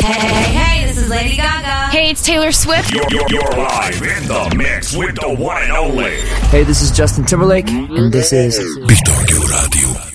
Hey, this is Lady Gaga. Hey, it's Taylor Swift. You're live in the mix with the one and only. Hey, this is Justin Timberlake, and this is Bitorque Radio.